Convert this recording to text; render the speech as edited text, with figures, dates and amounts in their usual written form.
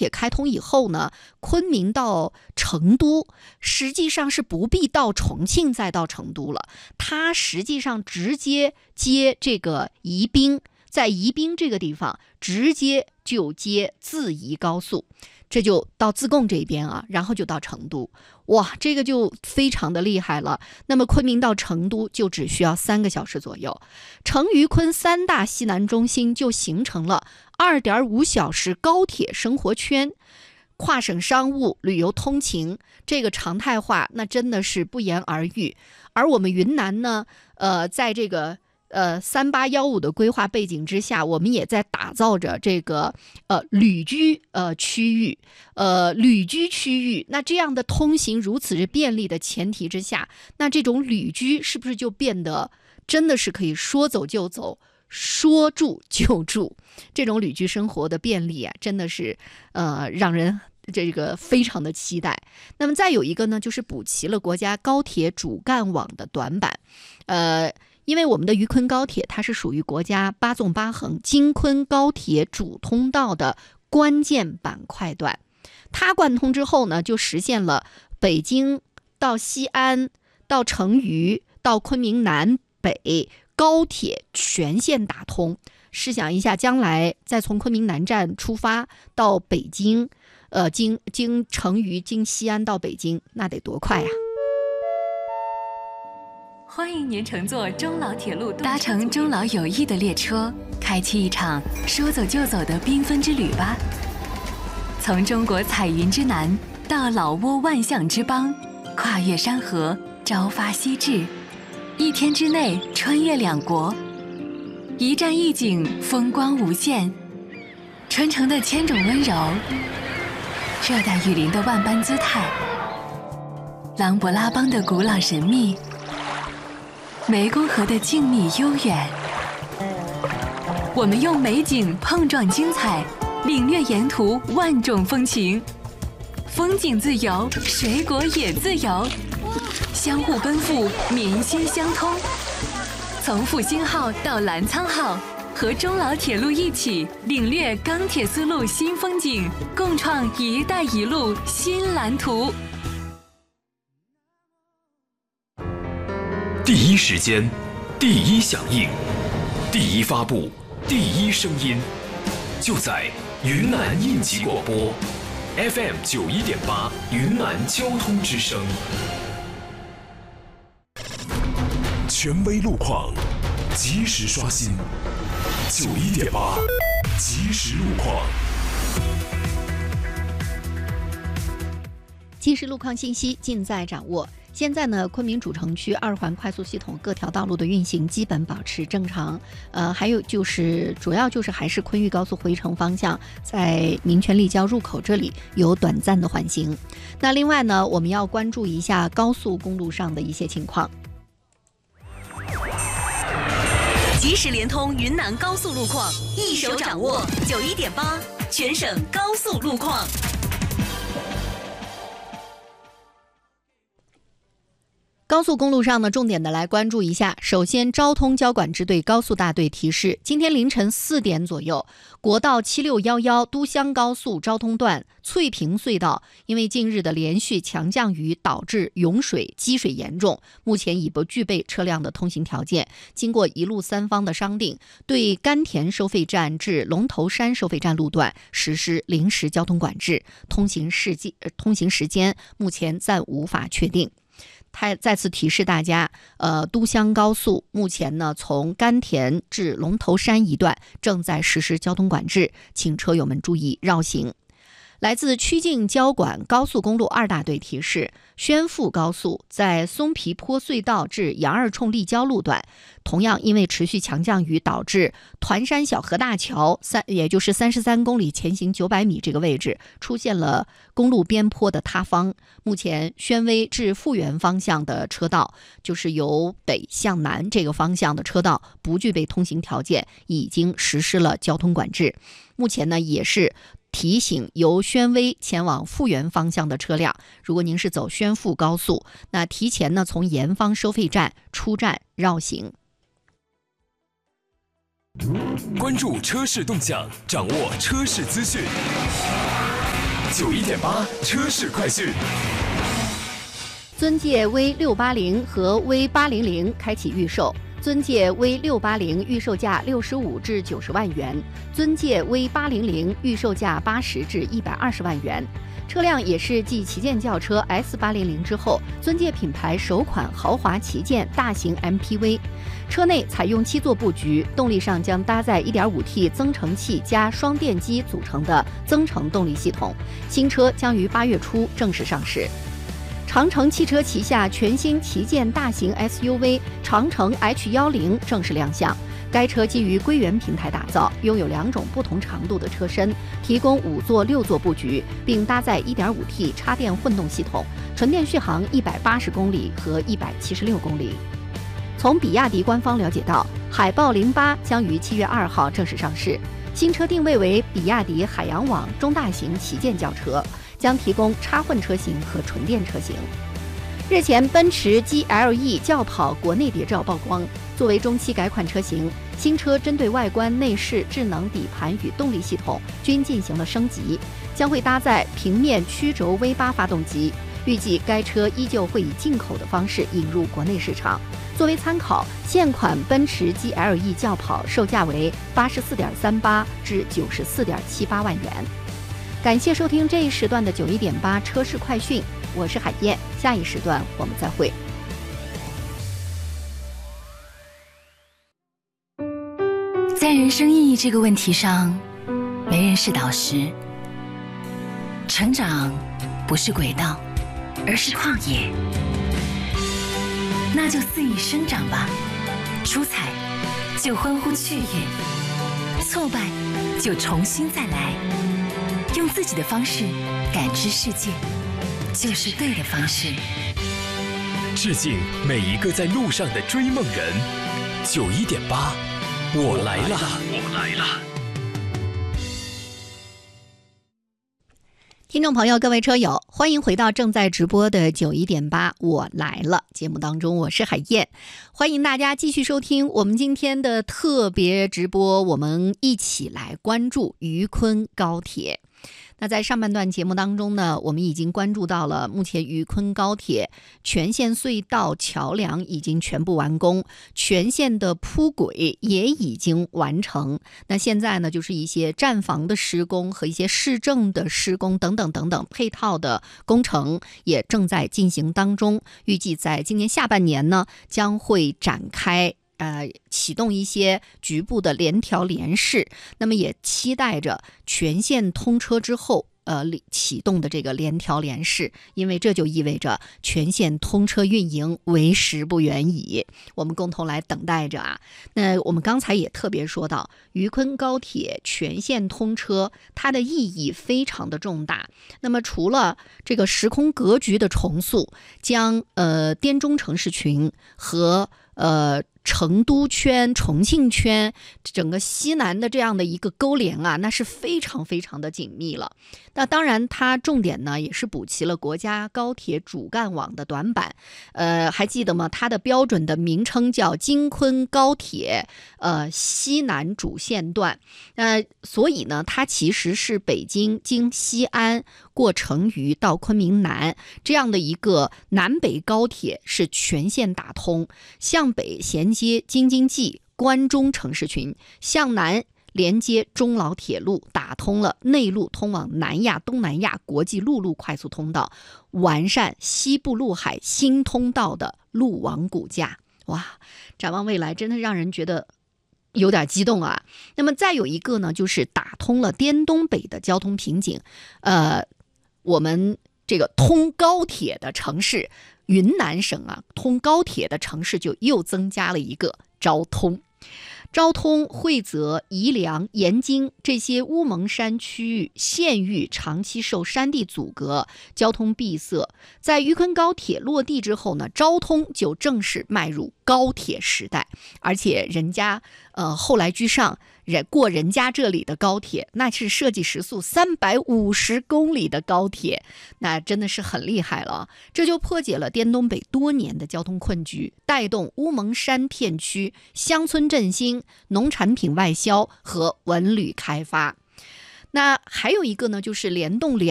铁开通以后呢，昆明到成都实际上是不必到重庆再到成都了，它实际上直接接这个宜宾，在宜宾这个地方直接就接自宜高速，这就到自贡这边啊，然后就到成都。哇，这个就非常的厉害了。那么昆明到成都就只需要3个小时左右，成渝昆3大西南中心就形成了2.5小时高铁生活圈，跨省商务旅游通勤这个常态化，那真的是不言而喻。而我们云南呢，在这个3815的规划背景之下，我们也在打造着这个旅居区域，那这样的通行如此之便利的前提之下，那这种旅居是不是就变得真的是可以说走就走，说住就住？这种旅居生活的便利啊，真的是让人这个非常的期待。那么再有一个呢，就是补齐了国家高铁主干网的短板。因为我们的渝昆高铁它是属于国家8纵8横京昆高铁主通道的关键板块段，它贯通之后呢，就实现了北京到西安到成渝到昆明南北高铁全线打通。试想一下，将来再从昆明南站出发到北京，经成渝经西安到北京，那得多快啊！ 欢迎您乘坐中老铁路，搭乘中老友谊的列车，开启一场说走就走的缤纷之旅吧。从中国彩云之南到老挝万象之邦，跨越山河，朝发夕至，1天之内穿越2国，一站一景，风光无限。传承的千种温柔，热带雨林的万般姿态，琅勃拉邦的古老神秘，湄公河的静谧悠远。我们用美景碰撞精彩，领略沿途万种风情。风景自由，水果也自由，相互奔赴，民心相通。从复兴号到澜沧号，和中老铁路一起领略钢铁丝路新风景，共创“一带一路”新蓝图。 第一时间，第一响应，第一发布，第一声音，就在云南应急广播 FM 91.8云南交通之声。权威路况，及时刷新，91.8即时路况。 即时路况信息尽在掌握。现在呢，昆明主城区2环快速系统各条道路的运行基本保持正常。还有就是主要就是还是昆渝高速回程方向，在民权立交入口这里有短暂的缓行。那另外呢，我们要关注一下高速公路上的一些情况。 即时联通云南高速路况，一手掌握91.8全省高速路况。 高速公路上呢，重点的来关注一下。首先，交通交管支队高速大队提示，今天凌晨4点左右，国道7611都湘高速昭通段翠屏隧道，因为近日的连续强降雨导致涌水积水严重，目前已不具备车辆的通行条件。经过一路三方的商定，对甘田收费站至龙头山收费站路段实施临时交通管制，通行时间目前暂无法确定。他再次提示大家，都湘高速目前呢，从甘田至龙头山一段正在实施交通管制，请车友们注意绕行。来自曲靖交管高速公路2大队提示，宣富高速在松皮坡隧道至杨二冲立交路段，同样因为持续强降雨导致团山小河大桥也就是33公里前行900米这个位置出现了公路边坡的塌方。目前宣威至富源方向的车道，就是由北向南这个方向的车道不具备通行条件，已经实施了交通管制。目前呢，也是提醒由宣威前往富源方向的车辆，如果您是走宣富高速，那提前呢从盐方收费站出站绕行。 关注车市动向，掌握车市资讯。 91.8车市快讯。 尊界 V680和 V800开启预售。尊界 V680 预售价65至90万元，尊界 V800 预售价80至120万元。车辆也是继旗舰轿车 S800 之后，尊界品牌首款豪华旗舰大型 MPV。车内采用7座布局，动力上将搭载 1.5T 增程器加双电机组成的增程动力系统。新车将于8月初正式上市。长城汽车旗下全新旗舰大型 SUV 长城 H10正式亮相。该车基于归元平台打造，拥有2种不同长度的车身，提供5座、6座布局，并搭载 1.5T 插电混动系统，纯电续航180公里和176公里。从比亚迪官方了解到，海豹08将于7月2号正式上市。新车定位为比亚迪海洋网中大型旗舰轿车，将提供插混车型和纯电车型。日前，奔驰 GLE 轿跑国内谍照曝光。作为中期改款车型，新车针对外观、内饰、智能底盘与动力系统均进行了升级，将会搭载平面曲轴 V8 发动机。预计该车依旧会以进口的方式引入国内市场。作为参考，现款奔驰 GLE 轿跑售价为84.38至94.78万元。感谢收听这一时段的91.8车市快讯，我是海燕，下一时段我们再会。 在人生意义这个问题上，没人是导师。成长不是轨道，而是旷野。那就肆意生长吧，出彩就欢呼雀跃，挫败就重新再来，用自己的方式感知世界，就是对的方式。 致敬每一个在路上的追梦人。91.8，我来了，我来了。 听众朋友，各位车友，欢迎回到正在直播的91.8我来了节目当中，我是海燕，欢迎大家继续收听我们今天的特别直播，我们一起来关注禺昆高铁。那在上半段节目当中呢，我们已经关注到了目前禺昆高铁全线隧道桥梁已经全部完工，全线的铺轨也已经完成。那现在呢，就是一些站房的施工和一些市政的施工等等等等配套的工程也正在进行当中，预计在今年下半年呢将会展开启动一些局部的联调联试，那么也期待着全线通车之后启动的这个联调联试，因为这就意味着全线通车运营为时不远矣，我们共同来等待着啊。那我们刚才也特别说到，禺昆高铁全线通车，它的意义非常的重大。那么除了这个时空格局的重塑，将滇中城市群和成都圈、重庆圈整个西南的这样的一个勾连啊，那是非常非常的紧密了。那当然它重点呢也是补齐了国家高铁主干网的短板，还记得吗？它的标准的名称叫京昆高铁西南主线段。所以呢它其实是北京经西安过成渝到昆明南这样的一个南北高铁，是全线打通，向北衔接京津冀关中城市群，向南连接中老铁路，打通了内陆通往南亚、东南亚国际陆路快速通道，完善西部陆海新通道的路网骨架。哇，展望未来真的让人觉得有点激动啊。那么再有一个呢，就是打通了滇东北的交通瓶颈。我们这个通高铁的城市，云南省啊，通高铁的城市就又增加了一个昭通。昭通、惠泽、宜良、盐津这些乌蒙山区域县域长期受山地阻隔，交通闭塞。在禺昆高铁落地之后呢，昭通就正式迈入高铁时代，而且人家后来居上，过人家这里的高铁，那是设计时速350公里的高铁，那真的是很厉害了。这就破解了滇东北多年的交通困局，带动乌蒙山片区乡村振兴、农产品外销和文旅开发。那还有一个呢，就是联动